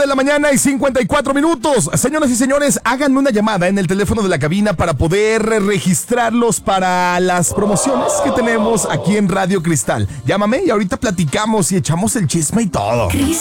de la mañana y 54 minutos. Señoras y señores, háganme una llamada en el teléfono de la cabina para poder registrarlos para las promociones que tenemos aquí en Radio Cristal. Llámame y ahorita platicamos y echamos el chisme y todo.